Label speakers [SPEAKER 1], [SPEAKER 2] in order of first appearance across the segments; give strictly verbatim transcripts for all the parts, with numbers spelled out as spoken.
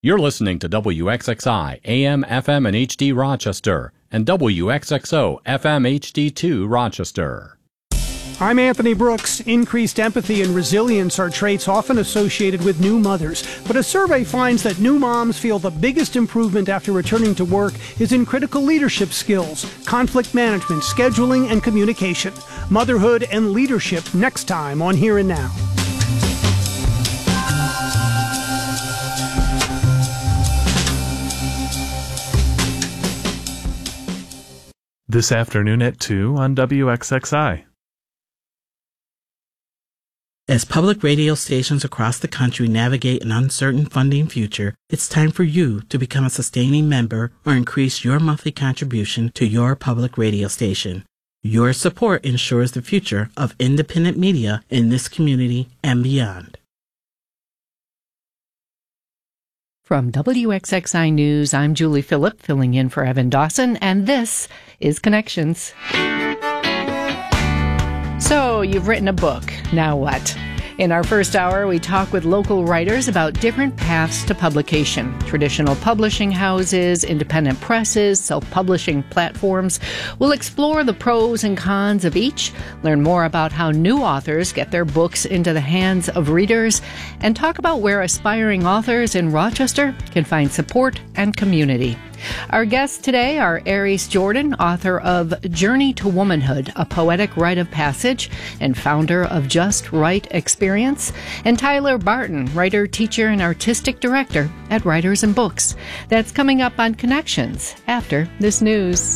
[SPEAKER 1] You're listening to W X X I, A M, F M, and H D Rochester, and W X X O, F M, H D two Rochester.
[SPEAKER 2] I'm Anthony Brooks. Increased empathy and resilience are traits often associated with new mothers. But a survey finds that new moms feel the biggest improvement after returning to work is in critical leadership skills, conflict management, scheduling, and communication. Motherhood and leadership next time on Here and Now.
[SPEAKER 3] This afternoon at two on W X X I.
[SPEAKER 4] As public radio stations across the country navigate an uncertain funding future, it's time for you to become a sustaining member or increase your monthly contribution to your public radio station. Your support ensures the future of independent media in this community and beyond.
[SPEAKER 5] From W X X I News, I'm Julie Phillip, filling in for Evan Dawson, and this is Connections. So, you've written a book. Now what? In our first hour, we talk with local writers about different paths to publication. Traditional publishing houses, independent presses, self-publishing platforms. We'll explore the pros and cons of each, learn more about how new authors get their books into the hands of readers, and talk about where aspiring authors in Rochester can find support and community. Our guests today are Aries Jordan, author of Journey to Womanhood, a poetic rite of passage, and founder of Just Right Experience, and Tyler Barton, writer, teacher, and artistic director at Writers and Books. That's coming up on Connections after this news.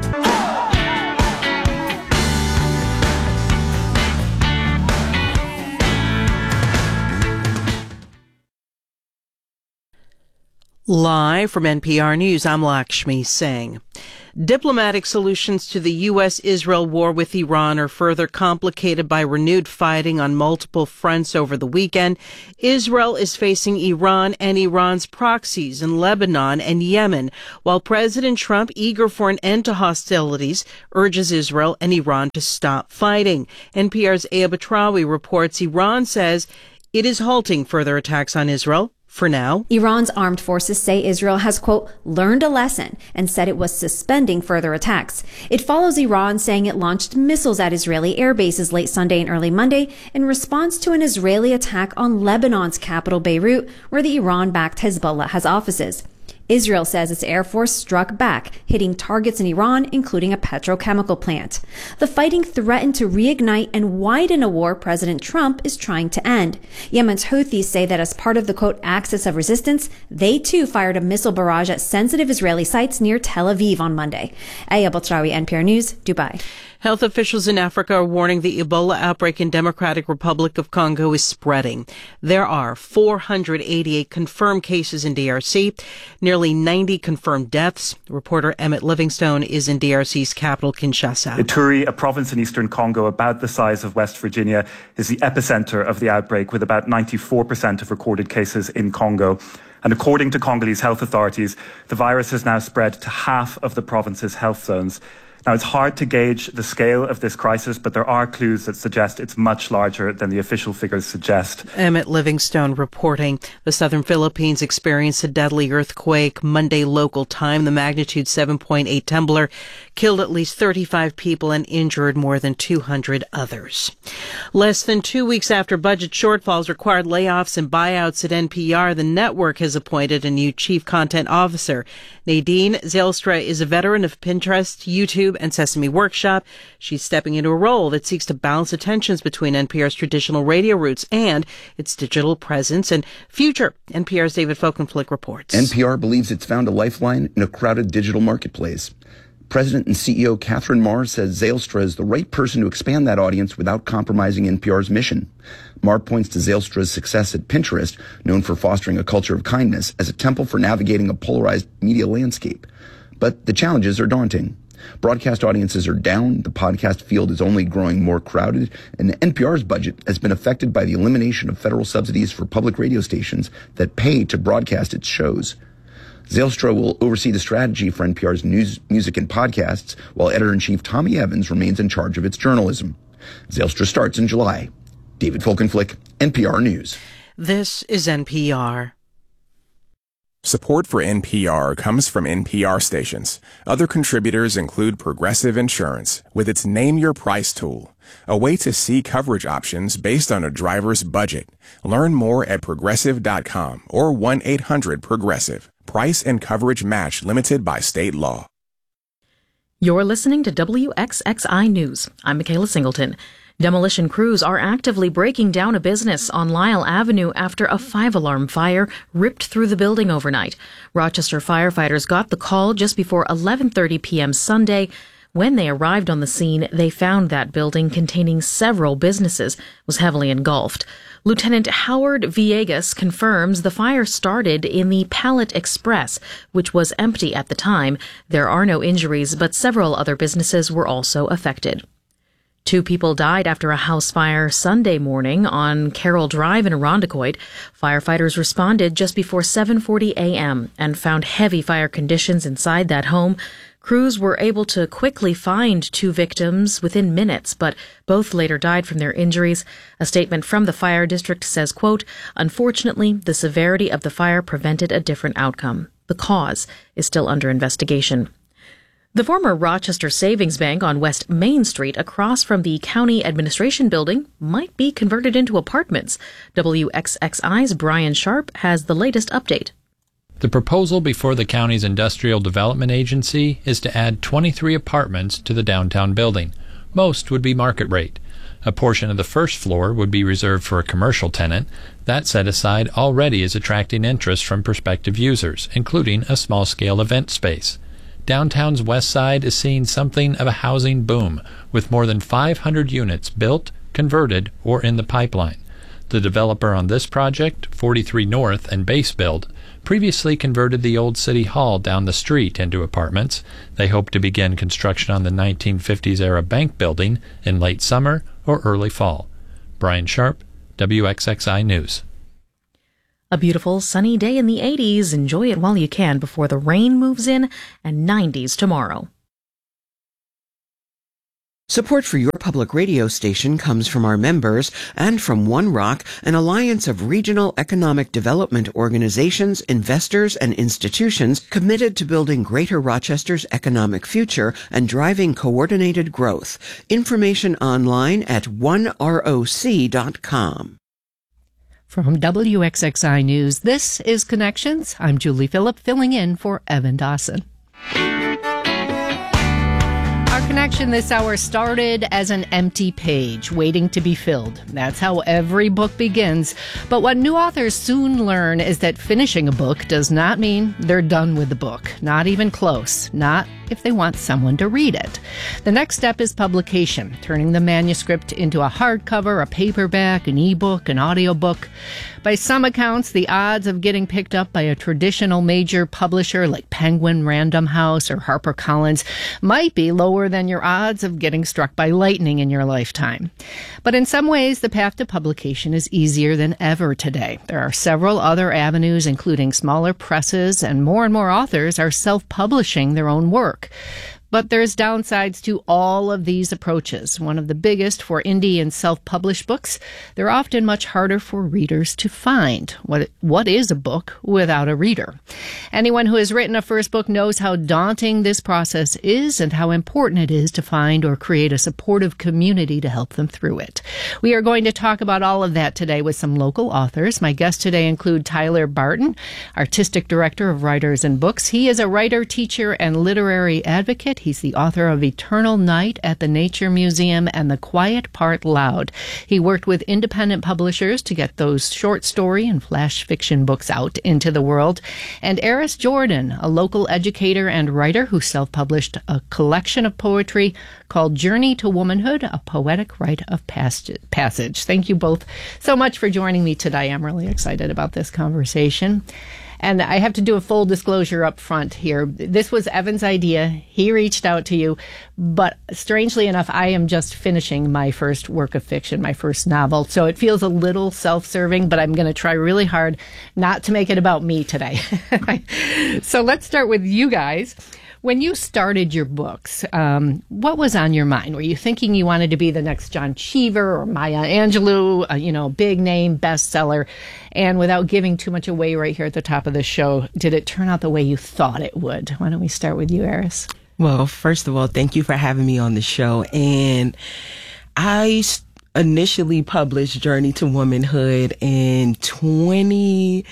[SPEAKER 6] Live from N P R News, I'm Lakshmi Singh. Diplomatic solutions to the U S Israel war with Iran are further complicated by renewed fighting on multiple fronts over the weekend. Israel is facing Iran and Iran's proxies in Lebanon and Yemen, while President Trump, eager for an end to hostilities, urges Israel and Iran to stop fighting. N P R's Aya Batrawi reports Iran says it is halting further attacks on Israel. For now,
[SPEAKER 7] Iran's armed forces say Israel has, quote, learned a lesson and said it was suspending further attacks. It follows Iran saying it launched missiles at Israeli air bases late Sunday and early Monday in response to an Israeli attack on Lebanon's capital, Beirut, where the Iran-backed Hezbollah has offices. Israel says its air force struck back, hitting targets in Iran, including a petrochemical plant. The fighting threatened to reignite and widen a war President Trump is trying to end. Yemen's Houthis say that as part of the, quote, axis of resistance, they too fired a missile barrage at sensitive Israeli sites near Tel Aviv on Monday. Aya Batrawi, N P R News, Dubai.
[SPEAKER 6] Health officials in Africa are warning the Ebola outbreak in Democratic Republic of Congo is spreading. There are four hundred eighty-eight confirmed cases in D R C, nearly ninety confirmed deaths. Reporter Emmett Livingstone is in D R C's capital, Kinshasa.
[SPEAKER 8] Ituri, a province in eastern Congo about the size of West Virginia, is the epicenter of the outbreak, with about ninety-four percent of recorded cases in Congo. And according to Congolese health authorities, the virus has now spread to half of the province's health zones. Now, it's hard to gauge the scale of this crisis, but there are clues that suggest it's much larger than the official figures suggest.
[SPEAKER 6] Emmett Livingstone reporting. The southern Philippines experienced a deadly earthquake Monday local time. The magnitude seven point eight tremor killed at least thirty-five people and injured more than two hundred others. Less than two weeks after budget shortfalls required layoffs and buyouts at N P R, the network has appointed a new chief content officer. Nadine Zylstra is a veteran of Pinterest, YouTube, and Sesame Workshop. She's stepping into a role that seeks to balance the tensions between N P R's traditional radio roots and its digital presence and future. N P R's David Folkenflik reports.
[SPEAKER 9] N P R believes it's found a lifeline in a crowded digital marketplace. President and C E O Catherine Marr says Zylstra is the right person to expand that audience without compromising N P R's mission. Marr points to Zylstra's success at Pinterest, known for fostering a culture of kindness, as a temple for navigating a polarized media landscape. But the challenges are daunting. Broadcast audiences are down, the podcast field is only growing more crowded, and N P R's budget has been affected by the elimination of federal subsidies for public radio stations that pay to broadcast its shows. Zylstra will oversee the strategy for N P R's news, music, and podcasts, while editor-in-chief Tommy Evans remains in charge of its journalism. Zylstra starts in July. David Folkenflik, N P R News.
[SPEAKER 6] This is N P R.
[SPEAKER 10] Support for N P R comes from N P R stations. Other contributors include Progressive Insurance with its Name Your Price tool, a way to see coverage options based on a driver's budget. Learn more at progressive dot com or one eight hundred progressive. Price and coverage match limited by state law.
[SPEAKER 11] You're listening to W X X I News. I'm Michaela Singleton. Demolition crews are actively breaking down a business on Lyle Avenue after a five-alarm fire ripped through the building overnight. Rochester firefighters got the call just before eleven thirty p.m. Sunday. When they arrived on the scene, they found that building containing several businesses was heavily engulfed. Lieutenant Howard Villegas confirms the fire started in the Pallet Express, which was empty at the time. There are no injuries, but several other businesses were also affected. Two people died after a house fire Sunday morning on Carroll Drive in Irondequoit. Firefighters responded just before seven forty a.m. and found heavy fire conditions inside that home. Crews were able to quickly find two victims within minutes, but both later died from their injuries. A statement from the fire district says, quote, "Unfortunately, the severity of the fire prevented a different outcome. The cause is still under investigation." The former Rochester Savings Bank on West Main Street across from the County Administration Building might be converted into apartments. W X X I's Brian Sharp has the latest update.
[SPEAKER 12] The proposal before the county's Industrial Development Agency is to add twenty-three apartments to the downtown building. Most would be market rate. A portion of the first floor would be reserved for a commercial tenant. That set aside already is attracting interest from prospective users, including a small-scale event space. Downtown's west side is seeing something of a housing boom, with more than five hundred units built, converted, or in the pipeline. The developer on this project, forty-three North and Base Build, previously converted the old City Hall down the street into apartments. They hope to begin construction on the nineteen fifties-era bank building in late summer or early fall. Brian Sharp, W X X I News.
[SPEAKER 11] A beautiful sunny day in the eighties. Enjoy it while you can before the rain moves in, and nineties tomorrow.
[SPEAKER 13] Support for your public radio station comes from our members and from One Rock, an alliance of regional economic development organizations, investors, and institutions committed to building Greater Rochester's economic future and driving coordinated growth. Information online at one roc dot com.
[SPEAKER 5] From W X X I News, this is Connections. I'm Julie Phillip, filling in for Evan Dawson. Our connection this hour started as an empty page, waiting to be filled. That's how every book begins. But what new authors soon learn is that finishing a book does not mean they're done with the book. Not even close. Not if they want someone to read it. The next step is publication, turning the manuscript into a hardcover, a paperback, an ebook, an audiobook. By some accounts, the odds of getting picked up by a traditional major publisher like Penguin, Random House, or HarperCollins might be lower than your odds of getting struck by lightning in your lifetime. But in some ways, the path to publication is easier than ever today. There are several other avenues, including smaller presses, and more and more authors are self-publishing their own work. But there's downsides to all of these approaches. One of the biggest for indie and self-published books, they're often much harder for readers to find. What what is a book without a reader? Anyone who has written a first book knows how daunting this process is and how important it is to find or create a supportive community to help them through it. We are going to talk about all of that today with some local authors. My guests today include Tyler Barton, Artistic Director of Writers and Books. He is a writer, teacher, and literary advocate. He's the author of Eternal Night at the Nature Museum and The Quiet Part Loud. He worked with independent publishers to get those short story and flash fiction books out into the world. And Eris Jordan, a local educator and writer who self-published a collection of poetry called Journey to Womanhood, a Poetic Rite of Passage. Thank you both so much for joining me today. I'm really excited about this conversation. And I have to do a full disclosure up front here. This was Evan's idea. He reached out to you. But strangely enough, I am just finishing my first work of fiction, my first novel. So it feels a little self-serving, but I'm going to try really hard not to make it about me today. So let's start with you guys. When you started your books, um, what was on your mind? Were you thinking you wanted to be the next John Cheever or Maya Angelou, uh, you know, big name bestseller? And without giving too much away right here at the top of the show, did it turn out the way you thought it would? Why don't we start with you, Eris?
[SPEAKER 14] Well, first of all, thank you for having me on the show. And I initially published Journey to Womanhood in twenty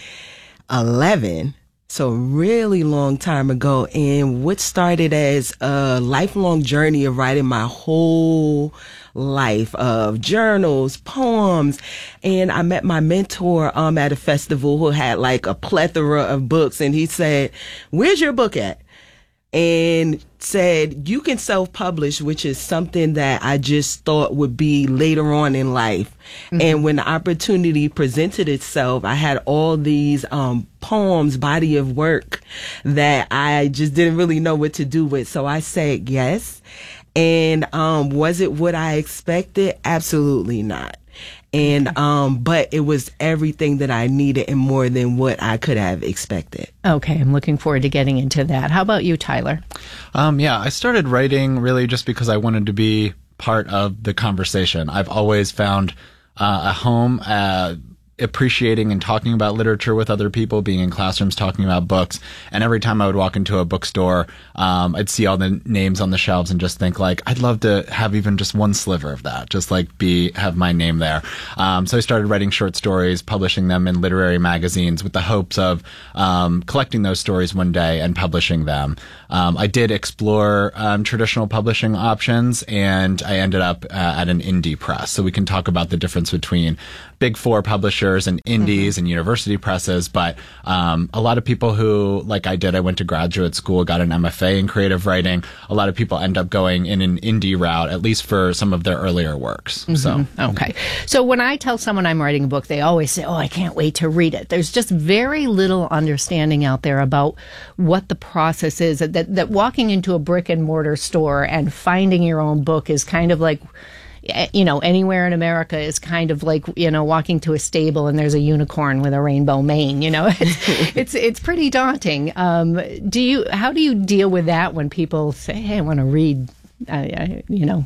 [SPEAKER 14] eleven. So a really long time ago. And what started as a lifelong journey of writing my whole life of journals, poems. And I met my mentor um at a festival who had like a plethora of books. And he said, "Where's your book at?" And said, "You can self-publish," which is something that I just thought would be later on in life. Mm-hmm. And when the opportunity presented itself, I had all these um, poems, body of work that I just didn't really know what to do with. So I said yes. And um, was it what I expected? Absolutely not. And, um, but it was everything that I needed and more than what I could have expected.
[SPEAKER 5] Okay. I'm looking forward to getting into that. How about you, Tyler?
[SPEAKER 15] Um, yeah, I started writing really just because I wanted to be part of the conversation. I've always found uh, a home, uh, appreciating and talking about literature with other people, being in classrooms talking about books. And every time I would walk into a bookstore, um, I'd see all the names on the shelves and just think like, I'd love to have even just one sliver of that, just like be, have my name there. Um, so I started writing short stories, publishing them in literary magazines with the hopes of, um, collecting those stories one day and publishing them. Um, I did explore, um, traditional publishing options, and I ended up uh, at an indie press. So we can talk about the difference between big four publishers and indies mm-hmm. and university presses. But um, a lot of people who, like I did, I went to graduate school, got an M F A in creative writing. A lot of people end up going in an indie route, at least for some of their earlier works. Mm-hmm. So
[SPEAKER 5] okay. So when I tell someone I'm writing a book, they always say, "Oh, I can't wait to read it." There's just very little understanding out there about what the process is. That that walking into a brick and mortar store and finding your own book is kind of like, you know, anywhere in America is kind of like, you know, walking to a stable and there's a unicorn with a rainbow mane, you know, it's, it's, it's pretty daunting. Um, do you, how do you deal with that when people say, "Hey, I want to read, uh, I, you know?"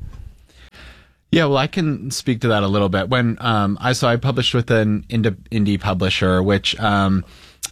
[SPEAKER 15] Yeah, well, I can speak to that a little bit. When, um, I, so I published with an indie, indie publisher, which, um,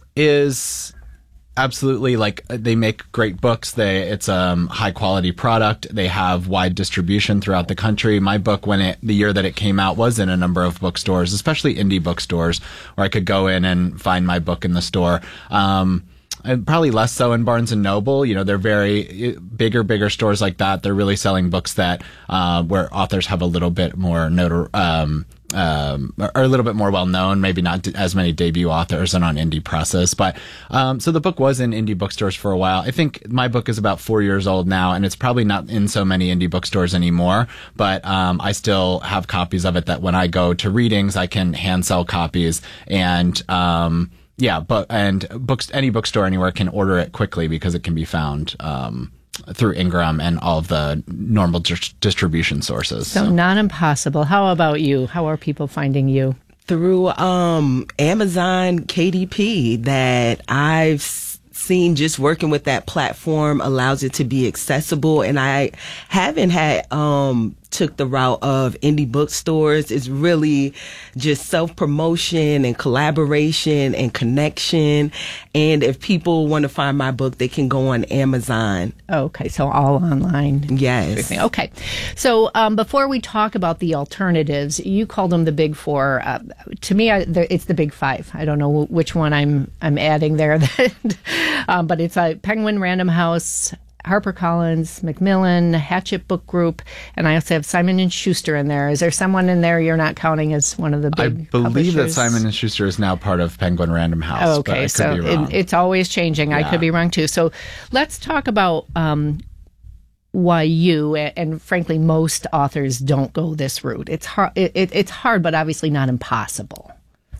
[SPEAKER 15] is, absolutely, like, they make great books. They it's a um, high quality product. They have wide distribution throughout the country. My book, when it the year that it came out, was in a number of bookstores, especially indie bookstores, where I could go in and find my book in the store. Um, and probably less so in Barnes and Noble. You know, they're very bigger, bigger stores like that. They're really selling books that uh, where authors have a little bit more notor- um Um, are a little bit more well known, maybe not as many debut authors and on indie presses. But um, so the book was in indie bookstores for a while. I think my book is about four years old now, and it's probably not in so many indie bookstores anymore. But um, I still have copies of it that when I go to readings, I can hand sell copies. And um, yeah, but and books, any bookstore anywhere can order it quickly because it can be found Um, through Ingram and all of the normal dis- distribution sources.
[SPEAKER 5] So, so not impossible. How about you? How are people finding you?
[SPEAKER 14] Through um, Amazon K D P that I've seen. Just working with that platform allows it to be accessible. And I haven't had um, took the route of indie bookstores. It's really just self-promotion and collaboration and connection. And if people want to find my book, they can go on Amazon.
[SPEAKER 5] Okay, so all online.
[SPEAKER 14] Yes.
[SPEAKER 5] Okay. So um, before we talk about the alternatives, you called them the big four. Uh, to me, I, it's the big five. I don't know which one I'm I'm adding there. um, but it's a Penguin Random House, HarperCollins, Macmillan, Hachette Book Group, and I also have Simon and Schuster in there. Is there someone in there you're not counting as one of the big
[SPEAKER 15] I believe
[SPEAKER 5] publishers?
[SPEAKER 15] that Simon and Schuster is now part of Penguin Random House.
[SPEAKER 5] Oh, okay,
[SPEAKER 15] but I
[SPEAKER 5] so
[SPEAKER 15] could be wrong.
[SPEAKER 5] It, it's always changing. Yeah. I could be wrong too. So let's talk about um, why you and frankly most authors don't go this route. It's hard. It, it, it's hard, but obviously not impossible.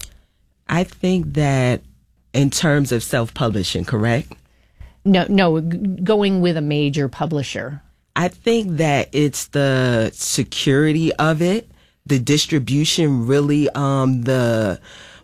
[SPEAKER 14] I think that in terms of self-publishing, correct?
[SPEAKER 5] No, no, going with a major publisher.
[SPEAKER 14] I think that it's the security of it, the distribution, really, um, the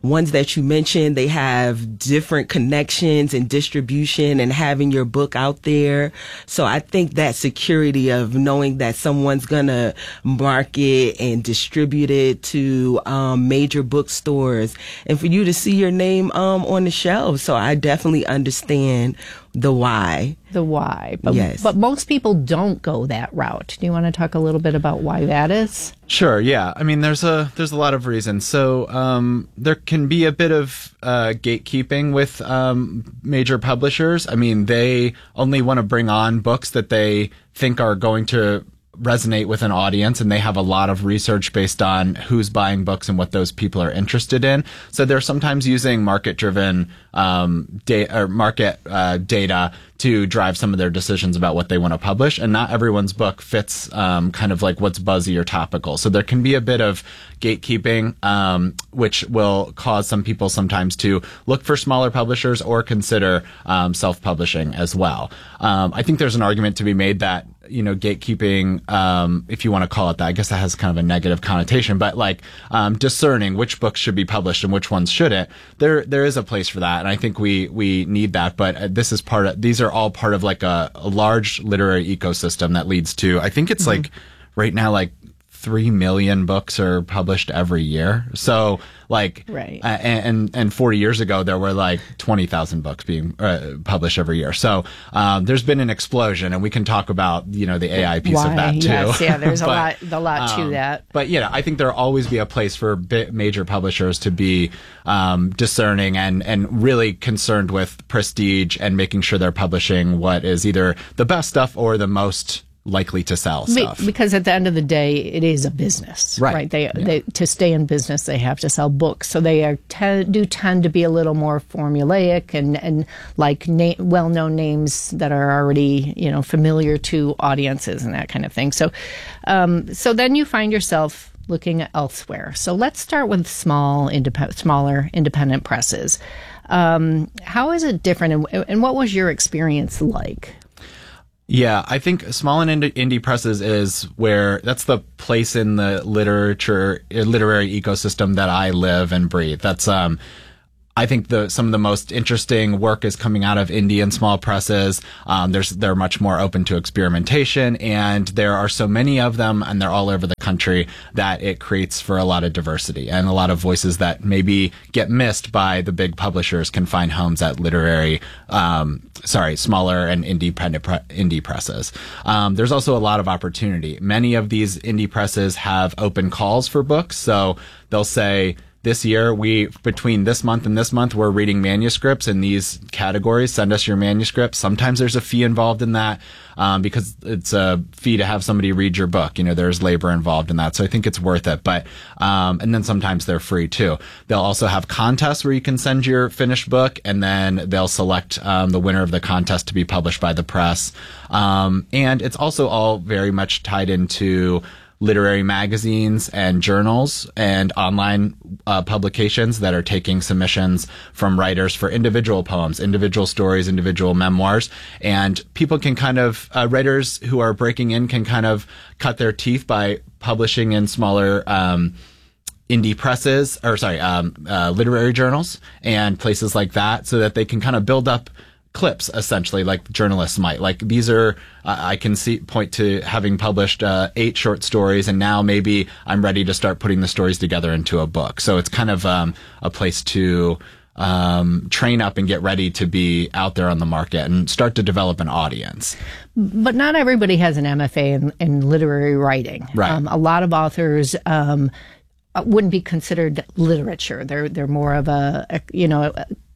[SPEAKER 14] ones that you mentioned, they have different connections and distribution and having your book out there. So I think that security of knowing that someone's going to market and distribute it to um, major bookstores and for you to see your name um, on the shelves. So I definitely understand the why.
[SPEAKER 5] The why. But,
[SPEAKER 14] yes.
[SPEAKER 5] But most people don't go that route. Do you want to talk a little bit about why that is?
[SPEAKER 15] Sure. Yeah. I mean, there's a there's a lot of reasons. So um, there can be a bit of uh, gatekeeping with um, major publishers. I mean, they only want to bring on books that they think are going to resonate with an audience, and they have a lot of research based on who's buying books and what those people are interested in. So they're sometimes using market-driven um, data or market uh, data to drive some of their decisions about what they want to publish. And not everyone's book fits um, kind of like what's buzzy or topical. So there can be a bit of gatekeeping, um, which will cause some people sometimes to look for smaller publishers or consider um, self-publishing as well. Um, I think there's an argument to be made that, you know, gatekeeping, um, if you want to call it that, I guess that has kind of a negative connotation, but like um, discerning which books should be published and which ones shouldn't, there there is a place for that, and I think we we need that. But this is part of, these are all part of like a, a large literary ecosystem that leads to, I think it's mm-hmm. like right now like three million books are published every year. So like,
[SPEAKER 5] right.
[SPEAKER 15] uh, and, and forty years ago, there were like twenty thousand books being uh, published every year. So, um, there's been an explosion, and we can talk about, you know, the A I piece
[SPEAKER 5] Why?
[SPEAKER 15] of that too.
[SPEAKER 5] Yes, yeah, there's
[SPEAKER 15] but,
[SPEAKER 5] a lot, a lot
[SPEAKER 15] um,
[SPEAKER 5] to that.
[SPEAKER 15] But, you know, I think there'll always be a place for bi- major publishers to be, um, discerning and, and really concerned with prestige and making sure they're publishing what is either the best stuff or the most likely to sell stuff.
[SPEAKER 5] Be- because at the end of the day, it is a business,
[SPEAKER 15] right?
[SPEAKER 5] right? They,
[SPEAKER 15] yeah.
[SPEAKER 5] they to stay in business, they have to sell books, so they are te- do tend to be a little more formulaic and and like na- well-known names that are already, you know, familiar to audiences and that kind of thing. So, um, so then you find yourself looking elsewhere. So let's start with small, indep- smaller independent presses. Um, how is it different, and, and what was your experience like?
[SPEAKER 15] Yeah, I think small and indie, indie presses is where that's the place in the literature, literary ecosystem that I live and breathe. That's, um, I think the some of the most interesting work is coming out of indie and small presses. Um, there's they're much more open to experimentation, and there are so many of them, and they're all over the country, that it creates for a lot of diversity, and a lot of voices that maybe get missed by the big publishers can find homes at literary, um, sorry, smaller and independent pre- indie presses. Um, there's also a lot of opportunity. Many of these indie presses have open calls for books, so they'll say, this year, we, between this month and this month, we're reading manuscripts in these categories. Send us your manuscript. Sometimes there's a fee involved in that, um, because it's a fee to have somebody read your book. You know, there's labor involved in that. So I think it's worth it. But, um, and then sometimes they're free too. They'll also have contests where you can send your finished book, and then they'll select, um, the winner of the contest to be published by the press. Um, and it's also all very much tied into literary magazines and journals and online uh, publications that are taking submissions from writers for individual poems, individual stories, individual memoirs. And people can kind of, uh, writers who are breaking in can kind of cut their teeth by publishing in smaller, um, indie presses, or sorry, um, uh, literary journals and places like that, so that they can kind of build up clips, essentially, like journalists might. Like, these are, uh, I can see, point to having published uh, eight short stories, and now maybe I'm ready to start putting the stories together into a book. So it's kind of um, a place to um, train up and get ready to be out there on the market and start to develop an audience.
[SPEAKER 5] But not everybody has an M F A in, in literary writing.
[SPEAKER 15] Right.
[SPEAKER 5] Um, a lot of authors um, wouldn't be considered literature. They're they're more of a, you know,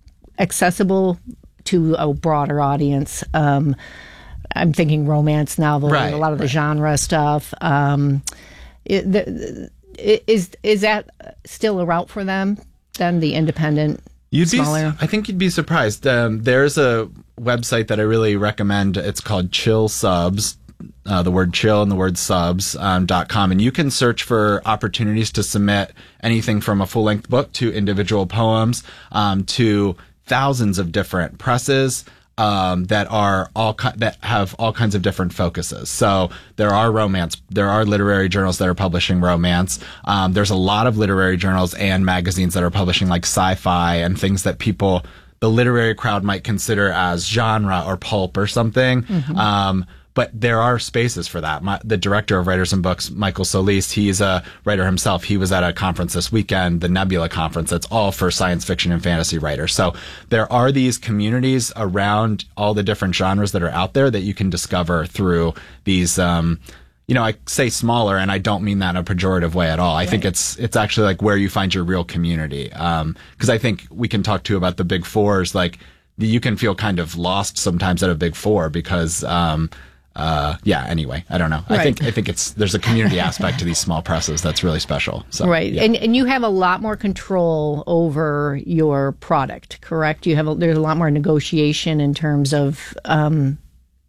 [SPEAKER 5] accessible to a broader audience. Um, I'm thinking romance novels,
[SPEAKER 15] right,
[SPEAKER 5] a lot of the
[SPEAKER 15] right.
[SPEAKER 5] genre stuff. Um, it, the, is is that still a route for them? Then the independent,
[SPEAKER 15] you'd
[SPEAKER 5] smaller?
[SPEAKER 15] Be, I think you'd be surprised. Um, there's a website that I really recommend. It's called Chill Subs. Uh, the word chill and the word subs um, dot com, and you can search for opportunities to submit anything from a full-length book to individual poems, um, to thousands of different presses, um, that are all ki- that have all kinds of different focuses. So there are romance, there are literary journals that are publishing romance. Um, there's a lot of literary journals and magazines that are publishing like sci-fi and things that people, the literary crowd, might consider as genre or pulp or something. Mm-hmm. Um, But there are spaces for that. My, the director of Writers and Books, Michael Solis, he's a writer himself. He was at a conference this weekend, the Nebula Conference. That's all for science fiction and fantasy writers. So there are these communities around all the different genres that are out there that you can discover through these, um, you know, I say smaller, and I don't mean that in a pejorative way at all. I right. think it's it's actually like where you find your real community. Um, because I think we can talk too about the big fours. Like you can feel kind of lost sometimes at a big four because, um, Uh, yeah, anyway, I don't know. Right. I think, I think it's, there's a community aspect to these small presses that's really special. So,
[SPEAKER 5] right.
[SPEAKER 15] Yeah.
[SPEAKER 5] And, and you have a lot more control over your product, correct? You have, a, there's a lot more negotiation in terms of, um,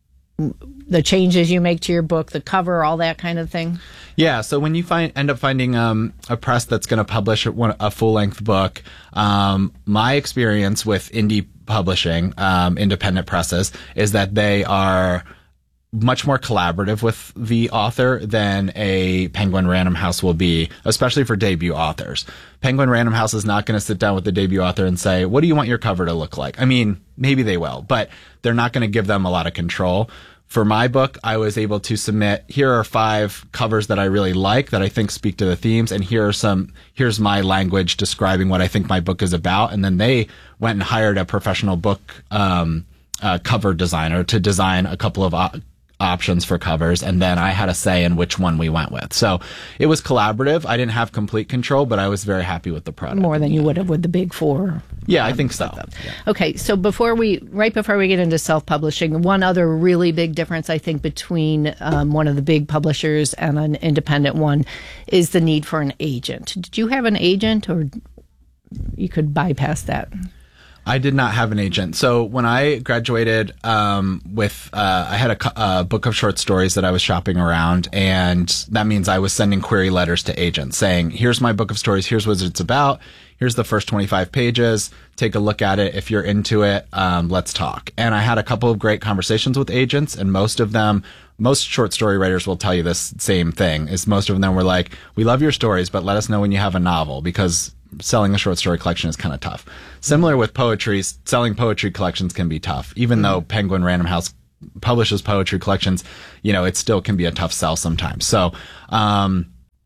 [SPEAKER 5] the changes you make to your book, the cover, all that kind of thing.
[SPEAKER 15] Yeah. So when you find, end up finding, um, a press that's going to publish a, a full length book, um, my experience with indie publishing, um, independent presses is that they are much more collaborative with the author than a Penguin Random House will be, especially for debut authors. Penguin Random House is not going to sit down with the debut author and say, what do you want your cover to look like? I mean, maybe they will, but they're not going to give them a lot of control. For my book, I was able to submit, here are five covers that I really like that I think speak to the themes, and here are some, here's my language describing what I think my book is about. And then they went and hired a professional book um, uh, cover designer to design a couple of uh, options for covers, and then I had a say in which one we went with. So it was collaborative. I didn't have complete control, but I was very happy with the product.
[SPEAKER 5] More than you would have with the big four.
[SPEAKER 15] Yeah,
[SPEAKER 5] um,
[SPEAKER 15] I think so.
[SPEAKER 5] Yeah. Okay, so before we, right before we get into self-publishing, one other really big difference, I think, between um, one of the big publishers and an independent one is the need for an agent. Did you have an agent, or you could bypass that?
[SPEAKER 15] I did not have an agent. So when I graduated um, with, uh, I had a, a book of short stories that I was shopping around, and that means I was sending query letters to agents saying, here's my book of stories, here's what it's about, here's the first twenty-five pages, take a look at it. If you're into it, um, let's talk. And I had a couple of great conversations with agents, and most of them, most short story writers will tell you this same thing, is most of them were like, we love your stories, but let us know when you have a novel, because selling a short story collection is kind of tough. Similar with poetry, selling poetry collections can be tough. Even mm-hmm. though Penguin Random House publishes poetry collections, you know, it still can be a tough sell sometimes. So, um,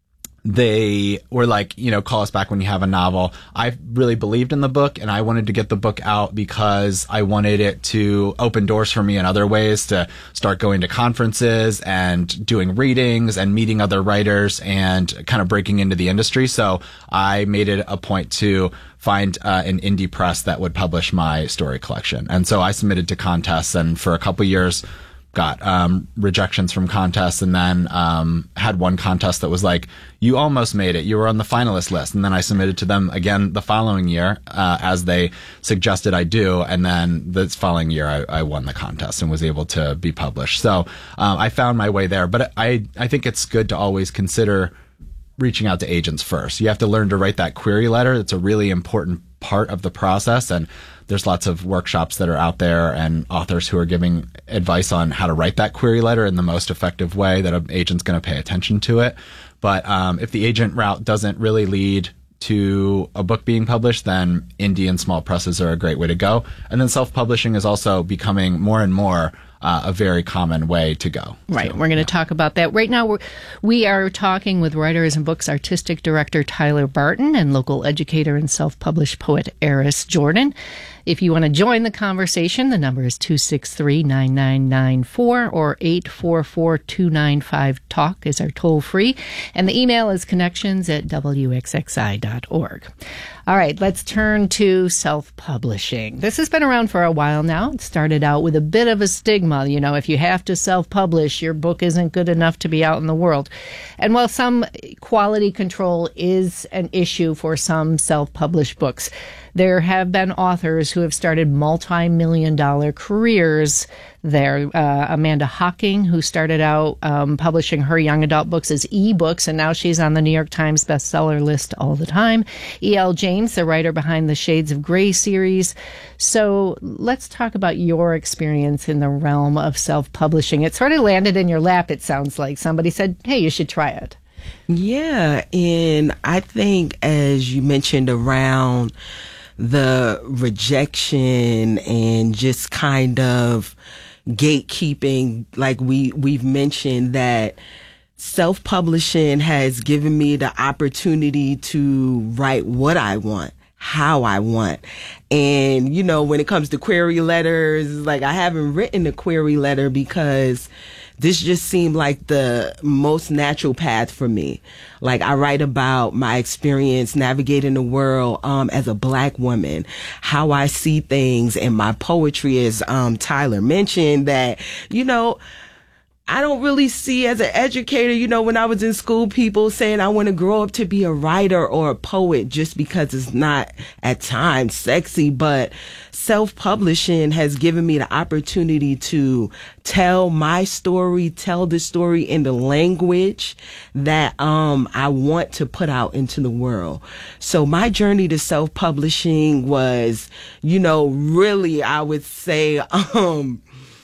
[SPEAKER 15] they were like, you know, call us back when you have a novel. I really believed in the book, and I wanted to get the book out because I wanted it to open doors for me in other ways, to start going to conferences and doing readings and meeting other writers and kind of breaking into the industry. So I made it a point to find uh, an indie press that would publish my story collection. And so I submitted to contests, and for a couple years got um, rejections from contests, and then um, had one contest that was like, you almost made it. You were on the finalist list. And then I submitted to them again the following year, uh, as they suggested I do. And then the following year, I, I won the contest and was able to be published. So um, I found my way there. But I, I think it's good to always consider reaching out to agents first. You have to learn to write that query letter. It's a really important part of the process. And there's lots of workshops that are out there and authors who are giving advice on how to write that query letter in the most effective way that an agent's going to pay attention to it. But um, if the agent route doesn't really lead to a book being published, then indie and small presses are a great way to go. And then self-publishing is also becoming more and more uh, a very common way to go.
[SPEAKER 5] Right.
[SPEAKER 15] So,
[SPEAKER 5] we're going to
[SPEAKER 15] yeah.
[SPEAKER 5] talk about that. Right now, we're, we are talking with Writers and Books Artistic Director Tyler Barton and local educator and self-published poet Eris Jordan. If you want to join the conversation, the number is two six three, nine nine nine four or eight four four, two nine five, talk is our toll free. And the email is connections at w x x i dot org. All right, let's turn to self-publishing. This has been around for a while now. It started out with a bit of a stigma. You know, if you have to self-publish, your book isn't good enough to be out in the world. And while some quality control is an issue for some self-published books, there have been authors who have started multi-million dollar careers there. Uh, Amanda Hocking, who started out um, publishing her young adult books as e-books, and now she's on the New York Times bestseller list all the time. E L. James, the writer behind the Shades of Grey series. So let's talk about your experience in the realm of self-publishing. It sort of landed in your lap, it sounds like. Somebody said, hey, you should try it.
[SPEAKER 14] Yeah, and I think, as you mentioned, around the rejection and just kind of gatekeeping, like we, we've mentioned, that self-publishing has given me the opportunity to write what I want, how I want. And, you know, when it comes to query letters, like I haven't written a query letter because this just seemed like the most natural path for me. Like I write about my experience navigating the world um, as a Black woman, how I see things, and my poetry, as um, Tyler mentioned, that, you know, I don't really see as an educator, you know, when I was in school, people saying I want to grow up to be a writer or a poet just because it's not at times sexy. But self-publishing has given me the opportunity to tell my story, tell the story in the language that um I want to put out into the world. So my journey to self-publishing was, you know, really, I would say, um,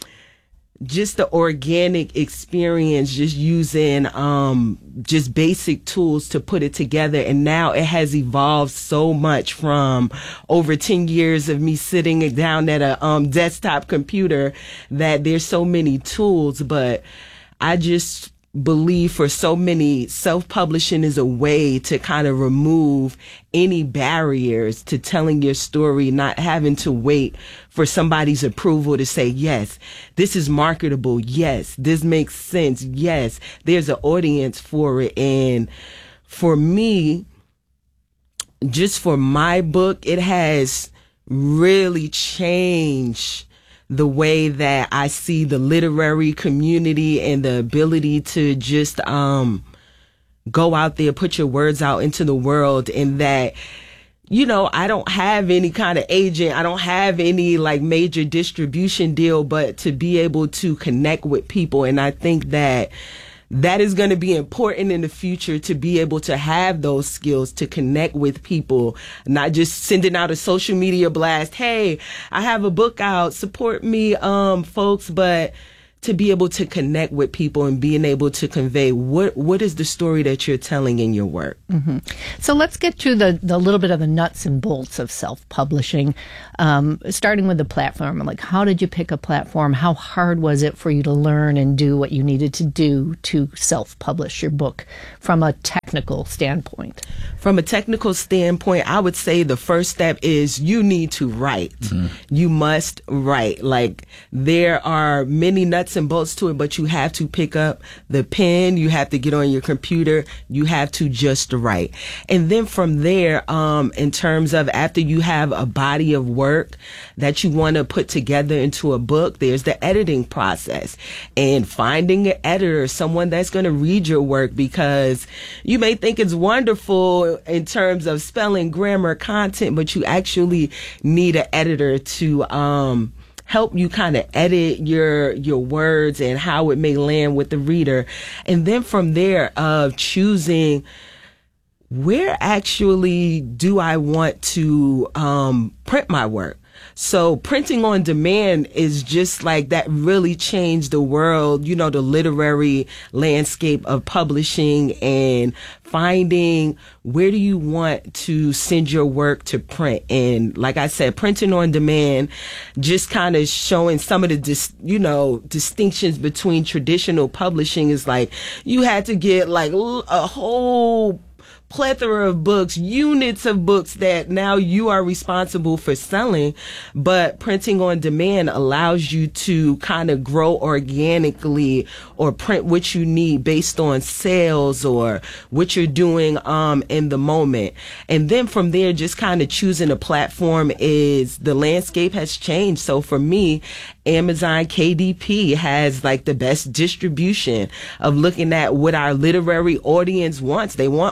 [SPEAKER 14] just the organic experience, just using um just basic tools to put it together. And now it has evolved so much from over ten years of me sitting down at a um desktop computer that there's so many tools. But I just believe for so many, self-publishing is a way to kind of remove any barriers to telling your story, not having to wait for somebody's approval to say, yes, this is marketable. Yes, this makes sense. Yes, there's an audience for it. And for me, just for my book, it has really changed the way that I see the literary community and the ability to just um go out there, put your words out into the world. And that, you know, I don't have any kind of agent. I don't have any like major distribution deal, but to be able to connect with people. And I think that that is going to be important in the future, to be able to have those skills to connect with people, not just sending out a social media blast. Hey, I have a book out, support me, um, folks, but to be able to connect with people and being able to convey what what is the story that you're telling in your work.
[SPEAKER 5] Mm-hmm. So let's get to the, the little bit of the nuts and bolts of self-publishing, um, starting with the platform. Like, how did you pick a platform? How hard was it for you to learn and do what you needed to do to self-publish your book from a technical standpoint?
[SPEAKER 14] From a technical standpoint, I would say the first step is you need to write. Mm-hmm. You must write. Like, there are many nuts and bolts to it, but you have to pick up the pen, you have to get on your computer, you have to just write. And then from there, um, in terms of after you have a body of work that you want to put together into a book, there's the editing process and finding an editor, someone that's going to read your work, because you may think it's wonderful in terms of spelling, grammar, content, but you actually need an editor to, um, help you kind of edit your your words and how it may land with the reader. And then from there, of uh, choosing where actually do I want to um, print my work. So printing on demand is just like that really changed the world, you know, the literary landscape of publishing, and finding where do you want to send your work to print. And like I said, printing on demand, just kind of showing some of the, dis, you know, distinctions between traditional publishing is like you had to get like a whole plethora of books, units of books that now you are responsible for selling. But printing on demand allows you to kind of grow organically or print what you need based on sales or what you're doing um in the moment. And then from there, just kind of choosing a platform, is the landscape has changed. So for me, Amazon K D P has like the best distribution of looking at what our literary audience wants. They want audio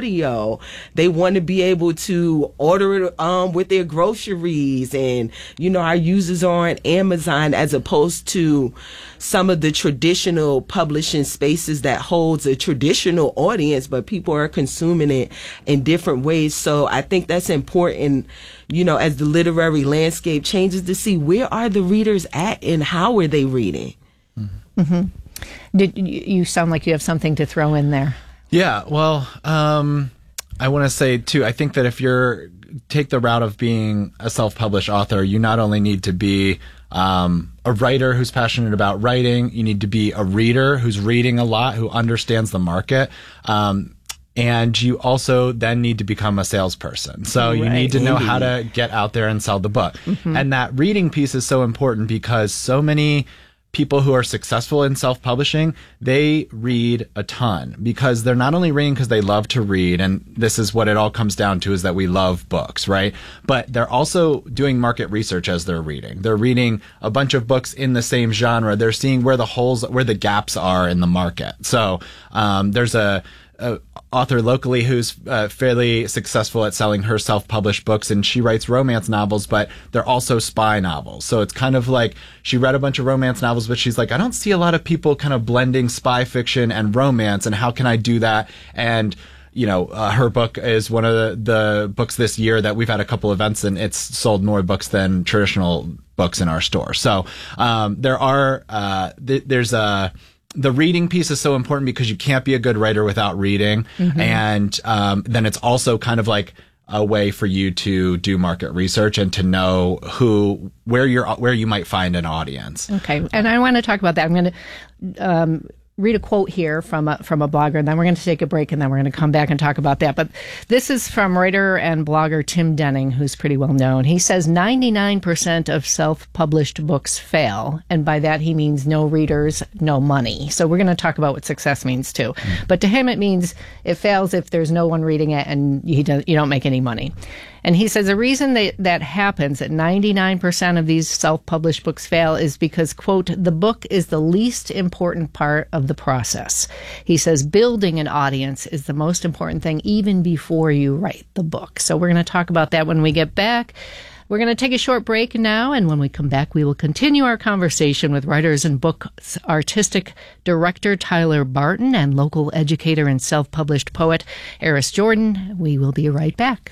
[SPEAKER 14] audio. They want to be able to order it um, with their groceries. And, you know, our users are on Amazon as opposed to some of the traditional publishing spaces that holds a traditional audience, but people are consuming it in different ways. So I think that's important, you know, as the literary landscape changes, to see where are the readers at and how are they reading.
[SPEAKER 5] Mm-hmm. Did you sound like you have something to throw in there?
[SPEAKER 15] Yeah, well, um, I want to say too, I think that if you're take the route of being a self-published author, you not only need to be um, a writer who's passionate about writing, you need to be a reader who's reading a lot, who understands the market. Um, and you also then need to become a salesperson. So you
[SPEAKER 16] Right.
[SPEAKER 15] need to know
[SPEAKER 16] Indeed.
[SPEAKER 15] how to get out there and sell the book.
[SPEAKER 16] Mhm.
[SPEAKER 15] And that reading piece is so important because so many people who are successful in self-publishing, they read a ton because they're not only reading because they love to read, and this is what it all comes down to, is that we love books, right? But they're also doing market research as they're reading. They're reading a bunch of books in the same genre. They're seeing where the holes, where the gaps are in the market. So um, there's a, a author locally who's uh, fairly successful at selling her self-published books, and she writes romance novels, but they're also spy novels. So it's kind of like she read a bunch of romance novels, but she's like, I don't see a lot of people kind of blending spy fiction and romance, and how can I do that? And you know, uh, her book is one of the, the books this year that we've had a couple events, and it's sold more books than traditional books in our store. So um, there are uh, th- there's a the reading piece is so important because you can't be a good writer without reading.
[SPEAKER 16] Mhm.
[SPEAKER 15] And um, then it's also kind of like a way for you to do market research and to know who, where you're, where you might find an audience.
[SPEAKER 5] Okay, and I want to talk about that. I'm going to um, read a quote here from a, from a blogger, and then we're going to take a break, and then we're going to come back and talk about that. But this is from writer and blogger Tim Denning, who's pretty well known. He says ninety-nine percent of self-published books fail, and by that he means no readers, no money. So we're going to talk about what success means too. Mm. But to him, it means it fails if there's no one reading it and you don't, you don't make any money. And he says the reason that that happens, that ninety-nine percent of these self-published books fail, is because, quote, the book is the least important part of the process. He says building an audience is the most important thing even before you write the book. So we're going to talk about that when we get back. We're going to take a short break now, and when we come back, we will continue our conversation with Writers and Books artistic director Tyler Barton and local educator and self-published poet Eris Jordan. We will be right back.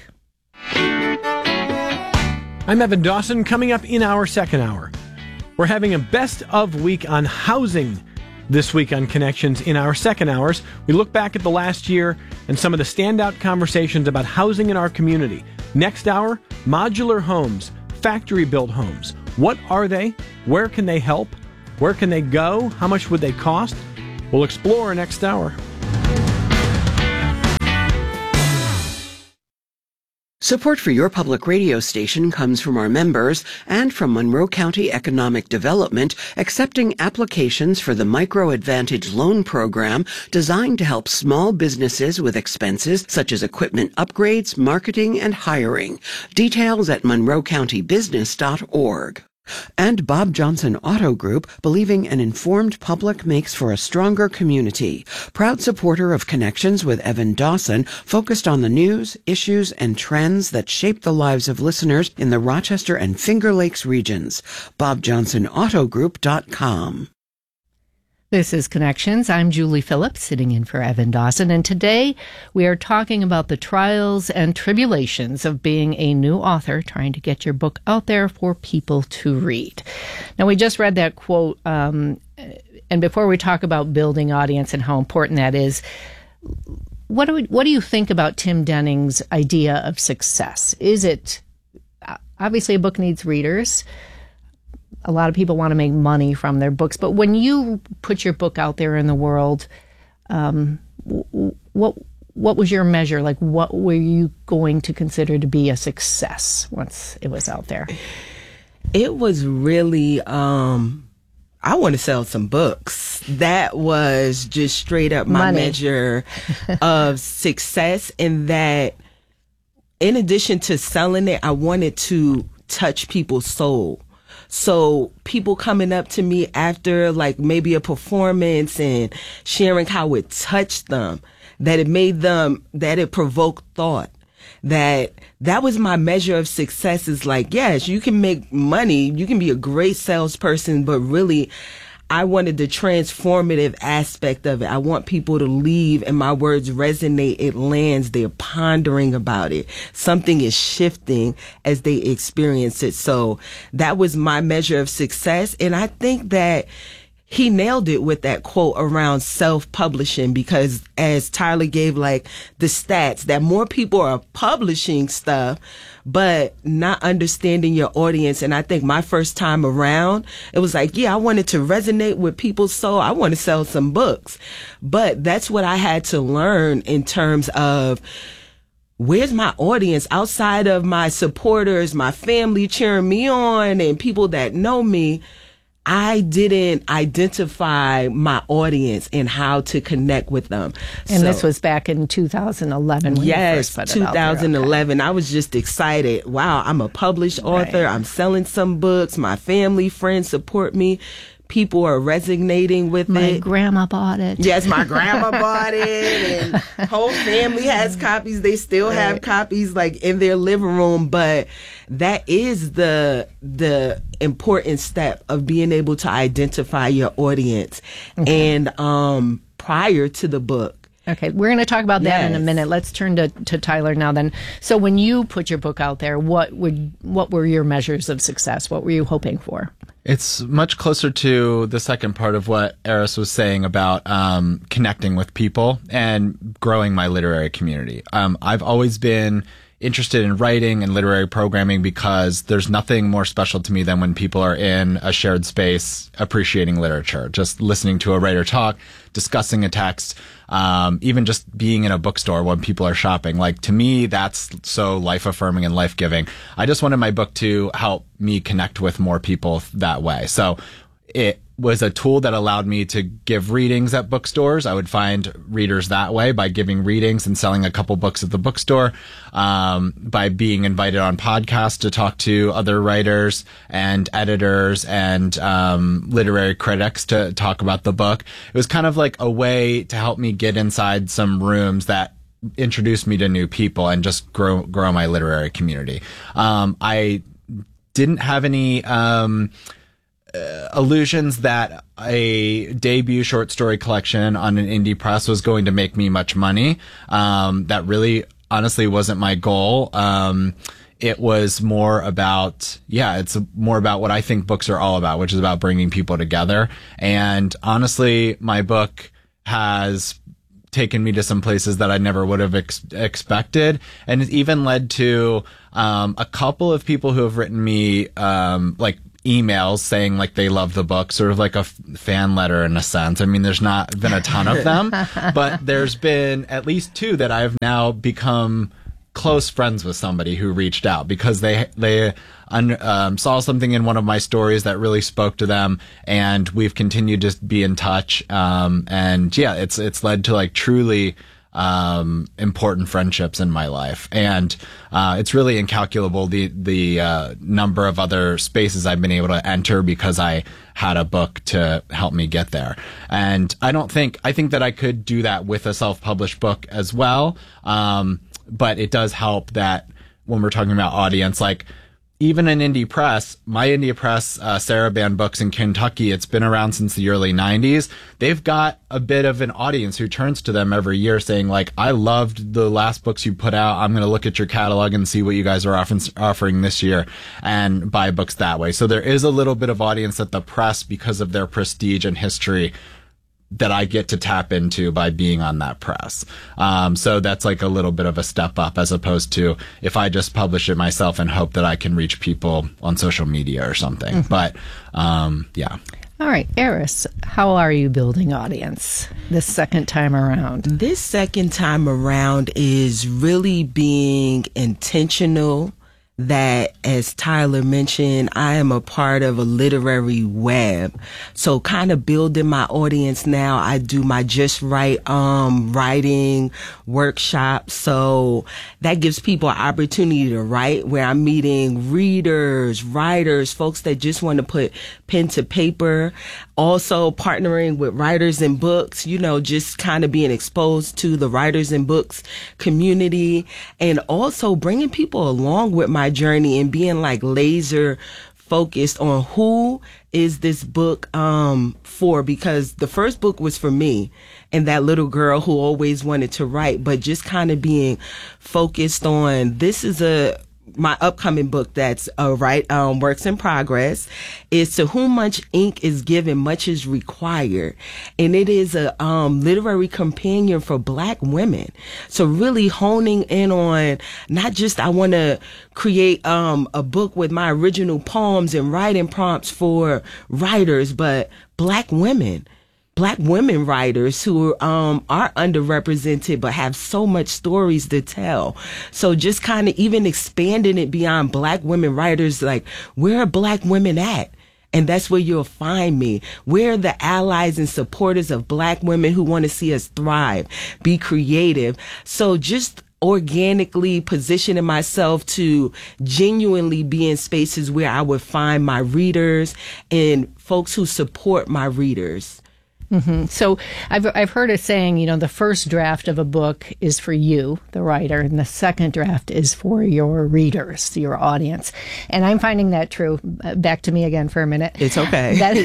[SPEAKER 2] I'm Evan Dawson. Coming up in our second hour, we're having a best of week on housing this week on Connections. In our second hours, we look back at the last year and some of the standout conversations about housing in our community. Next hour, modular homes, factory-built homes. What are they? Where can they help? Where can they go? How much would they cost? We'll explore next hour.
[SPEAKER 13] Support for your public radio station comes from our members and from Monroe County Economic Development, accepting applications for the Micro Advantage Loan Program designed to help small businesses with expenses such as equipment upgrades, marketing, and hiring. Details at monroe county business dot org. And Bob Johnson Auto Group, believing an informed public makes for a stronger community. Proud supporter of Connections with Evan Dawson, focused on the news, issues, and trends that shape the lives of listeners in the Rochester and Finger Lakes regions. bob johnson auto group dot com.
[SPEAKER 5] This is Connections. I'm Julie Phillips, sitting in for Evan Dawson, and today we are talking about the trials and tribulations of being a new author, trying to get your book out there for people to read. Now, we just read that quote, um, and before we talk about building audience and how important that is, what do we, what do you think about Tim Denning's idea of success? Is it, obviously a book needs readers. A lot of people want to make money from their books, but when you put your book out there in the world, um, what what was your measure? Like, what were you going to consider to be a success once it was out there?
[SPEAKER 14] It was really, um, I want to sell some books. That was just straight up my
[SPEAKER 5] Money.
[SPEAKER 14] measure of success. And that, in addition to selling it, I wanted to touch people's soul So people coming up to me after like maybe a performance and sharing how it touched them, that it made them, that it provoked thought. That that was my measure of success, is like, yes, you can make money, you can be a great salesperson, but really I wanted the transformative aspect of it. I want people to leave and my words resonate. It lands. They're pondering about it. Something is shifting as they experience it. So that was my measure of success. And I think that he nailed it with that quote around self-publishing, because as Tyler gave like the stats that more people are publishing stuff, but not understanding your audience. And I think my first time around, it was like, yeah, I wanted to resonate with people's soul. I want to sell some books. But that's what I had to learn in terms of, where's my audience outside of my supporters, my family cheering me on, and people that know me. I didn't identify my audience and how to connect with them.
[SPEAKER 5] And
[SPEAKER 14] so,
[SPEAKER 5] this was back in two thousand eleven when
[SPEAKER 14] yes,
[SPEAKER 5] you first put it out there.
[SPEAKER 14] twenty eleven. Okay. I was just excited. Wow, I'm a published author. Right. I'm selling some books. My family, friends support me. People are resonating with
[SPEAKER 5] my
[SPEAKER 14] it.
[SPEAKER 5] My grandma bought it.
[SPEAKER 14] Yes, my grandma bought it. And whole family has copies. They still have right. copies like in their living room. But that is the the important step of being able to identify your audience. Okay. And um, prior to the book.
[SPEAKER 5] Okay, we're going to talk about that
[SPEAKER 14] yes.
[SPEAKER 5] in a minute. Let's turn to, to Tyler now then. So when you put your book out there, what would what were your measures of success? What were you hoping for?
[SPEAKER 15] It's much closer to the second part of what Eris was saying about um, connecting with people and growing my literary community. Um, I've always been interested in writing and literary programming because there's nothing more special to me than when people are in a shared space appreciating literature, just listening to a writer talk, discussing a text, um, even just being in a bookstore when people are shopping. Like, to me, that's so life-affirming and life-giving. I just wanted my book to help me connect with more people that way. So it was a tool that allowed me to give readings at bookstores. I would find readers that way by giving readings and selling a couple books at the bookstore, um, by being invited on podcasts to talk to other writers and editors and um, literary critics to talk about the book. It was kind of like a way to help me get inside some rooms that introduced me to new people and just grow grow my literary community. Um, I didn't have any um, Uh, illusions that a debut short story collection on an indie press was going to make me much money. Um, that really, honestly, wasn't my goal. Um, it was more about, yeah, it's more about what I think books are all about, which is about bringing people together. And honestly, my book has taken me to some places that I never would have ex- expected. And it even led to um, a couple of people who have written me um, like emails saying like they love the book, sort of like a f- fan letter in a sense. I mean, there's not been a ton of them, but there's been at least two that I've now become close friends with somebody who reached out because they they un, um, saw something in one of my stories that really spoke to them, and we've continued to be in touch. Um, and yeah, it's it's led to like truly um, important friendships in my life, and uh, it's really incalculable the the uh, number of other spaces I've been able to enter because I had a book to help me get there. And I don't think I think that I could do that with a self-published book as well. Um, But it does help that when we're talking about audience, like even an indie press, my indie press, uh, Saraband Books in Kentucky, it's been around since the early nineties. They've got a bit of an audience who turns to them every year saying like, I loved the last books you put out. I'm going to look at your catalog and see what you guys are offering, offering this year and buy books that way. So there is a little bit of audience at the press because of their prestige and history that I get to tap into by being on that press. Um, so that's like a little bit of a step up as opposed to if I just publish it myself and hope that I can reach people on social media or something. Mm-hmm. But, um, yeah.
[SPEAKER 5] All right, Eris, how are you building audience this second time around?
[SPEAKER 14] This second time around is really being intentional, that, as Tyler mentioned, I am a part of a literary web. So kind of building my audience now. I do my Just Write um, writing workshop. So that gives people an opportunity to write, where I'm meeting readers, writers, folks that just want to put pen to paper. Also partnering with writers and books, you know, just kind of being exposed to the writers and books community, and also bringing people along with my journey and being like laser focused on who is this book um for, because the first book was for me and that little girl who always wanted to write, but just kind of being focused on, this is a my upcoming book that's uh, right um works in progress, is To Whom Much Ink is Given, Much is Required, and it is a um literary companion for Black women. So really honing in on not just I want to create um a book with my original poems and writing prompts for writers, but Black women. Black women writers who um, are underrepresented but have so much stories to tell. So just kind of even expanding it beyond Black women writers, like, where are Black women at? And that's where you'll find me. Where are the allies and supporters of Black women who want to see us thrive, be creative? So just organically positioning myself to genuinely be in spaces where I would find my readers and folks who support my readers.
[SPEAKER 5] Mm-hmm. So I've I've heard a saying, you know, the first draft of a book is for you, the writer, and the second draft is for your readers, your audience. And I'm finding that true. Uh, back to me again for a minute.
[SPEAKER 14] It's okay.
[SPEAKER 5] That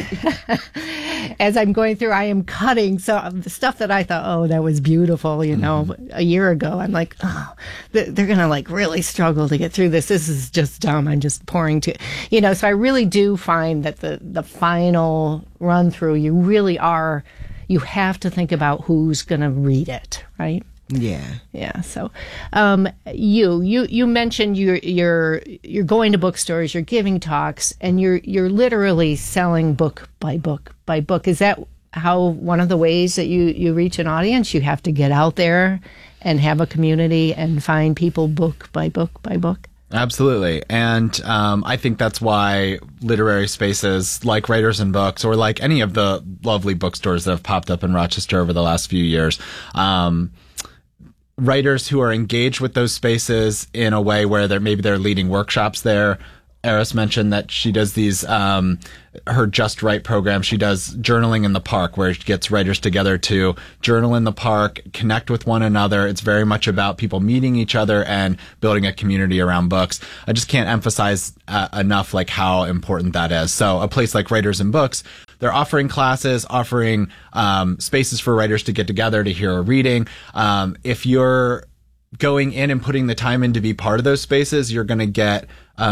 [SPEAKER 5] is, as I'm going through, I am cutting so the stuff that I thought, oh, that was beautiful, you know, mm-hmm. a year ago. I'm like, oh, they're going to like really struggle to get through this. This is just dumb. I'm just pouring to, you know, so I really do find that the, the final run through, you really are, you have to think about who's going to read it, right?
[SPEAKER 14] Yeah.
[SPEAKER 5] Yeah. So, um, you, you, you mentioned you're, you're, you're going to bookstores, you're giving talks, and you're, you're literally selling book by book by book. Is that how, one of the ways that you, you reach an audience? You have to get out there and have a community and find people book by book by book?
[SPEAKER 15] Absolutely. And um, I think that's why literary spaces like Writers and Books, or like any of the lovely bookstores that have popped up in Rochester over the last few years, um, writers who are engaged with those spaces in a way where they're maybe they're leading workshops there. Eris mentioned that she does these, um, her Just Write program. She does journaling in the park, where she gets writers together to journal in the park, connect with one another. It's very much about people meeting each other and building a community around books. I just can't emphasize uh, enough like how important that is. So a place like Writers and Books, they're offering classes, offering um, spaces for writers to get together to hear a reading. Um, if you're going in and putting the time in to be part of those spaces, you're going to get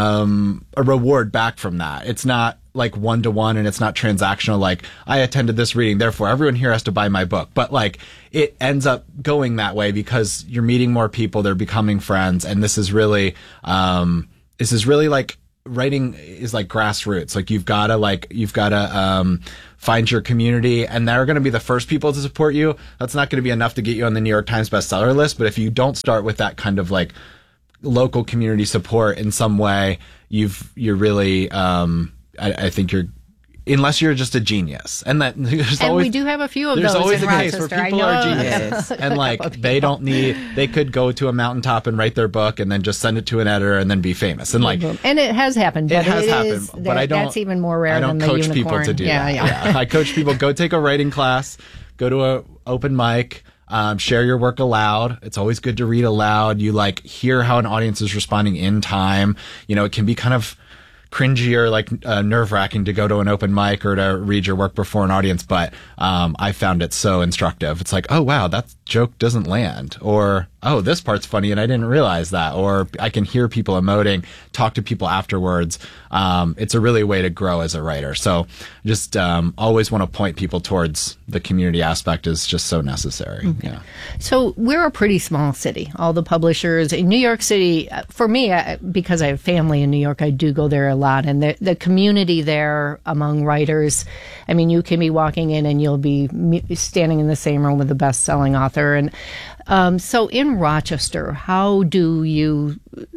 [SPEAKER 15] um, a reward back from that. It's not like one to one, and it's not transactional. Like, I attended this reading, therefore everyone here has to buy my book. But like, it ends up going that way because you're meeting more people, they're becoming friends, and this is really, um, this is really like, writing is like grassroots. Like, you've got to like, you've got to, um, find your community, and they're going to be the first people to support you. That's not going to be enough to get you on the New York Times bestseller list. But if you don't start with that kind of like local community support in some way, you've, you're really, um, I, I think you're, unless you're just a genius. And that there's
[SPEAKER 5] and
[SPEAKER 15] always,
[SPEAKER 5] we do have a few of
[SPEAKER 15] there's
[SPEAKER 5] those
[SPEAKER 15] always
[SPEAKER 5] in
[SPEAKER 15] a case
[SPEAKER 5] Rochester.
[SPEAKER 15] where people are geniuses
[SPEAKER 5] Yes.
[SPEAKER 15] and like they don't need, they could go to a mountaintop and write their book and then just send it to an editor and then be famous. And like,
[SPEAKER 5] and it has happened. But
[SPEAKER 15] it has
[SPEAKER 5] it
[SPEAKER 15] happened,
[SPEAKER 5] is,
[SPEAKER 15] but
[SPEAKER 5] that,
[SPEAKER 15] I don't,
[SPEAKER 5] that's even more rare
[SPEAKER 15] I don't
[SPEAKER 5] than
[SPEAKER 15] coach
[SPEAKER 5] the unicorn.
[SPEAKER 15] people to do
[SPEAKER 5] yeah,
[SPEAKER 15] that.
[SPEAKER 5] Yeah.
[SPEAKER 15] Yeah. I coach people, go take a writing class, go to a open mic, um, share your work aloud. It's always good to read aloud. You like hear how an audience is responding in time. You know, it can be kind of cringy or like uh, nerve-wracking to go to an open mic or to read your work before an audience, but um, I found it so instructive. It's like, oh wow, that joke doesn't land, or oh, this part's funny and I didn't realize that, or I can hear people emoting, talk to people afterwards. Um, it's a really way to grow as a writer. So just um, always want to point people towards the community aspect is just so necessary.
[SPEAKER 5] Okay.
[SPEAKER 15] Yeah.
[SPEAKER 5] So we're a pretty small city. All the publishers in New York City, for me, I, because I have family in New York, I do go there a lot. And the, the community there among writers, I mean, you can be walking in and you'll be standing in the same room with a best-selling author. And um, so in Rochester, how do you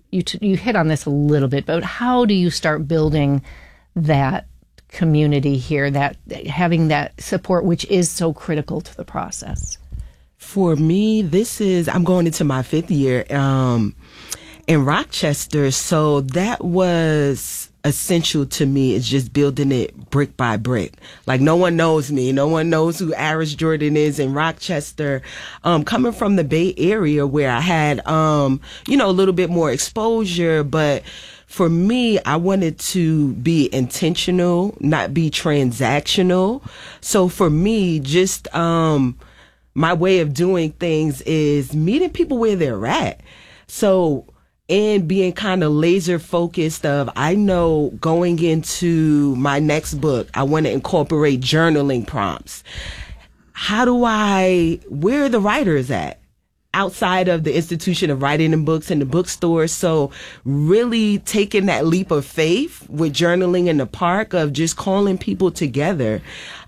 [SPEAKER 5] you t- you hit on this a little bit, but how do you start building that community here, that having that support, which is so critical to the process?
[SPEAKER 14] For me, this is, I'm going into my fifth year um, in Rochester. So that was essential to me, is just building it brick by brick. Like, no one knows me. No one knows who Aris Jordan is in Rochester. Um, coming from the Bay Area, where I had, um, you know, a little bit more exposure, but for me, I wanted to be intentional, not be transactional. So for me, just um, my way of doing things is meeting people where they're at. So, and being kind of laser focused of, I know going into my next book, I want to incorporate journaling prompts. How do I, where are the writers at? Outside of the institution of writing and books in the bookstore. So really taking that leap of faith with journaling in the park, of just calling people together.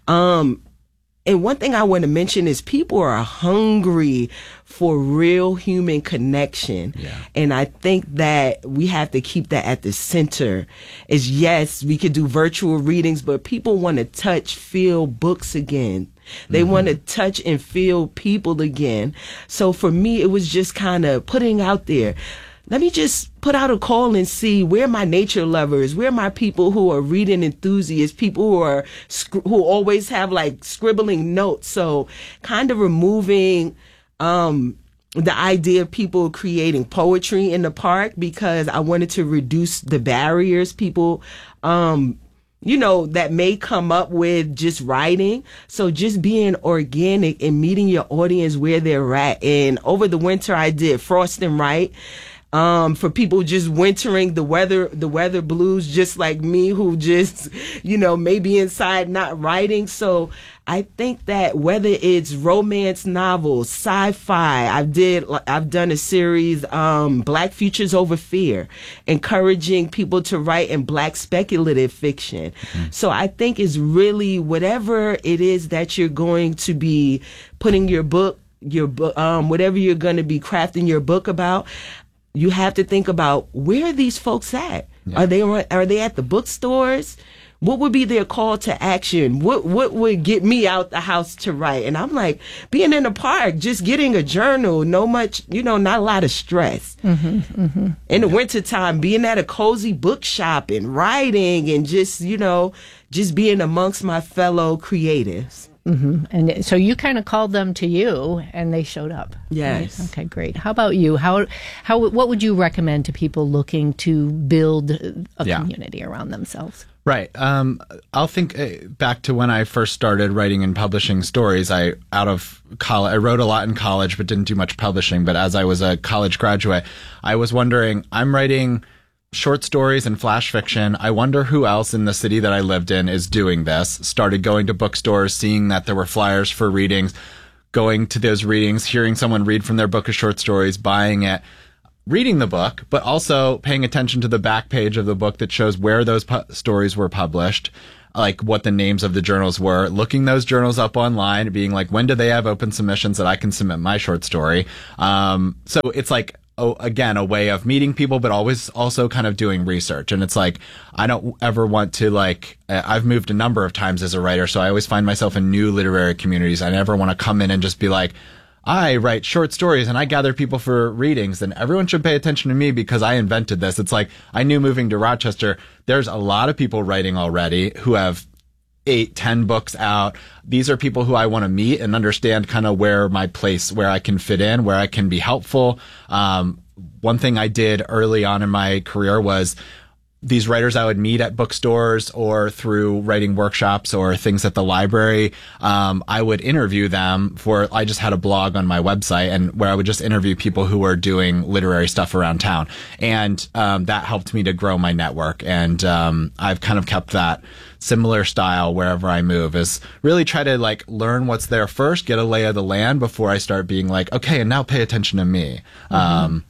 [SPEAKER 14] Um, and one thing I want to mention is people are hungry for real human connection. Yeah. And I think that we have to keep that at the center. Is yes, we could do virtual readings, but people want to touch, feel books again. They mm-hmm. want to touch and feel people again. So for me, it was just kind of putting out there, let me just put out a call and see where my nature lovers, where my people who are reading enthusiasts, people who are, who always have like scribbling notes. So kind of removing, um, the idea of people creating poetry in the park, because I wanted to reduce the barriers people, um, you know, that may come up with just writing. So just being organic and meeting your audience where they're at. And over the winter, I did Frost and Write. Um, for people just wintering the weather, the weather blues, just like me, who just, you know, maybe inside not writing. So I think that whether it's romance novels, sci-fi, I did, I've done a series, um, Black Futures Over Fear, encouraging people to write in Black speculative fiction. Mm-hmm. So I think it's really whatever it is that you're going to be putting your book, your book, um, whatever you're going to be crafting your book about. You have to think about, where are these folks at? Yeah. Are they are they at the bookstores? What would be their call to action? What what would get me out the house to write? And I'm like, being in the park, just getting a journal, no much, you know, not a lot of stress. Mm-hmm, mm-hmm. In the wintertime, being at a cozy bookshop and writing and just, you know, just being amongst my fellow creatives.
[SPEAKER 5] Mm-hmm. And so you kind of called them to you, and they showed up.
[SPEAKER 14] Yes.
[SPEAKER 5] Right? Okay, great. How about you? How how what would you recommend to people looking to build a yeah. community around themselves?
[SPEAKER 15] Right. Um, I'll think uh, back to when I first started writing and publishing stories. I out of college, I wrote a lot in college, but didn't do much publishing. But as I was a college graduate, I was wondering, I'm writing short stories and flash fiction. I wonder who else in the city that I lived in is doing this. Started going to bookstores, seeing that there were flyers for readings, going to those readings, hearing someone read from their book of short stories, buying it, reading the book, but also paying attention to the back page of the book that shows where those pu- stories were published, like what the names of the journals were, looking those journals up online, being like, when do they have open submissions that I can submit my short story? Um, so it's like, Oh, again, a way of meeting people, but always also kind of doing research. And it's like, I don't ever want to like, I've moved a number of times as a writer, so I always find myself in new literary communities. I never want to come in and just be like, I write short stories and I gather people for readings, and everyone should pay attention to me because I invented this. It's like, I knew moving to Rochester, there's a lot of people writing already who have eight, ten books out. These are people who I want to meet and understand kind of where my place, where I can fit in, where I can be helpful. Um, one thing I did early on in my career was these writers I would meet at bookstores or through writing workshops or things at the library. Um, I would interview them for, I just had a blog on my website and where I would just interview people who were doing literary stuff around town. And, um, that helped me to grow my network. And, um, I've kind of kept that similar style wherever I move, is really try to like learn what's there first, get a lay of the land before I start being like, okay, and now pay attention to me. Mm-hmm. Um,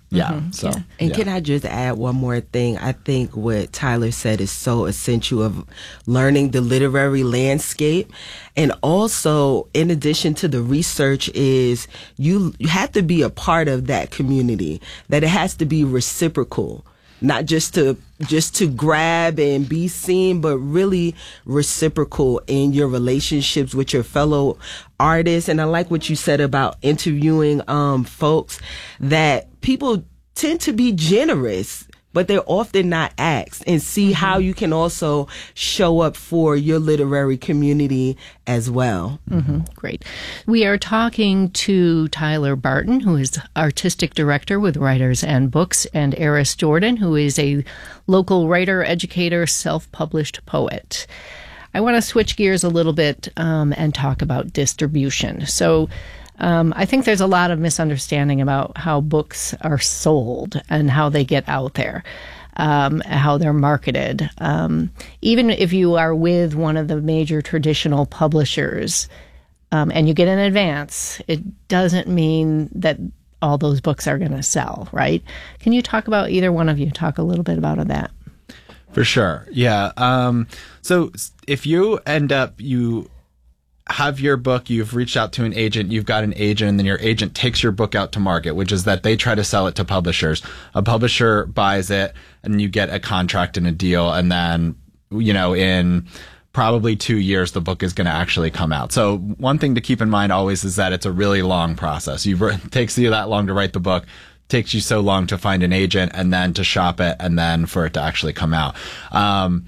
[SPEAKER 15] Yeah.
[SPEAKER 14] Mm-hmm.
[SPEAKER 15] So,
[SPEAKER 14] yeah. And
[SPEAKER 15] yeah.
[SPEAKER 14] can I just add one more thing? I think what Tyler said is so essential of learning the literary landscape. And also, in addition to the research, is you, you have to be a part of that community, that it has to be reciprocal. Not just to just to grab and be seen, but really reciprocal in your relationships with your fellow artists. And I like what you said about interviewing um, folks, that people tend to be generous, but they're often not asked, and see mm-hmm. how you can also show up for your literary community as well.
[SPEAKER 5] Mm-hmm. Great. We are talking to Tyler Barton, who is artistic director with Writers and Books, and Eris Jordan, who is a local writer, educator, self-published poet. I want to switch gears a little bit um, and talk about distribution. So Um, I think there's a lot of misunderstanding about how books are sold and how they get out there, um, how they're marketed. Um, even if you are with one of the major traditional publishers um, and you get an advance, it doesn't mean that all those books are going to sell, right? Can you talk about, either one of you, talk a little bit about that?
[SPEAKER 15] For sure. Yeah. Um, so if you end up, you have your book, you've reached out to an agent, you've got an agent, and then your agent takes your book out to market, which is that they try to sell it to publishers. A publisher buys it, and you get a contract and a deal, and then, you know, in probably two years, the book is going to actually come out. So one thing to keep in mind always is that it's a really long process. You've, it takes you that long to write the book, takes you so long to find an agent, and then to shop it, and then for it to actually come out. Um,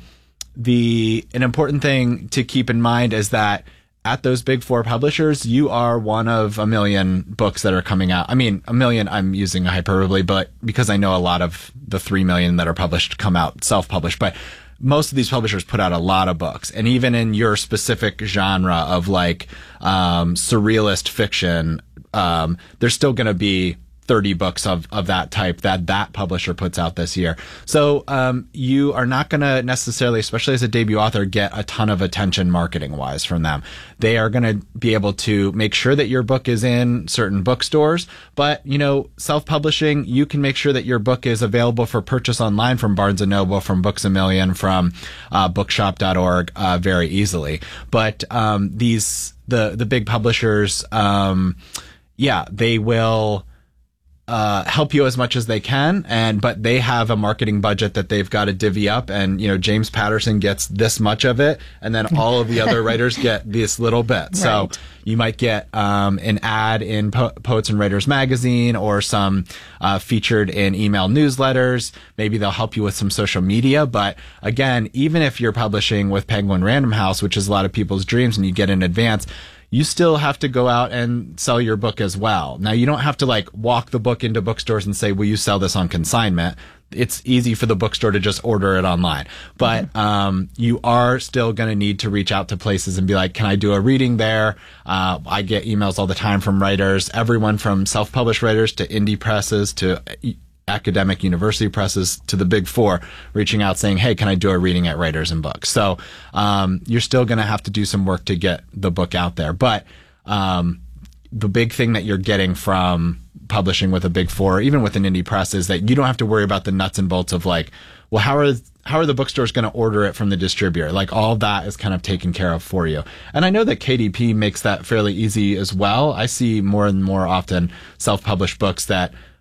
[SPEAKER 15] the an important thing to keep in mind is that at those big four publishers, you are one of a million books that are coming out. I mean, a million, I'm using a hyperbole, but because I know a lot of the three million that are published come out self-published, but most of these publishers put out a lot of books. And even in your specific genre of like, um, surrealist fiction, um, there's still going to be thirty books of, of that type that that publisher puts out this year. So um, you are not going to necessarily, especially as a debut author, get a ton of attention marketing-wise from them. They are going to be able to make sure that your book is in certain bookstores, but, you know, self-publishing, you can make sure that your book is available for purchase online from Barnes and Noble, from Books A Million, from uh, bookshop dot org uh, very easily. But um, these, the, the big publishers, um, yeah, they will Uh, help you as much as they can, and but they have a marketing budget that they've got to divvy up, and you know James Patterson gets this much of it, and then all of the other writers get this little bit. Right. So you might get um, an ad in po- Poets and Writers magazine, or some uh, featured in email newsletters. Maybe they'll help you with some social media. But again, even if you're publishing with Penguin Random House, which is a lot of people's dreams, and you get in advance, you still have to go out and sell your book as well. Now, you don't have to like walk the book into bookstores and say, will you sell this on consignment? It's easy for the bookstore to just order it online. But mm-hmm. um, you are still going to need to reach out to places and be like, can I do a reading there? Uh, I get emails all the time from writers, everyone from self-published writers to indie presses to academic university presses to the big four, reaching out saying, hey, can I do a reading at Writers and Books? So um, you're still going to have to do some work to get the book out there. But um, the big thing that you're getting from publishing with a big four, even with an indie press, is that you don't have to worry about the nuts and bolts of like, well, how are how are the bookstores going to order it from the distributor? Like, all that is kind of taken care of for you. And I know that K D P makes that fairly easy as well. I see more and more often self-published books that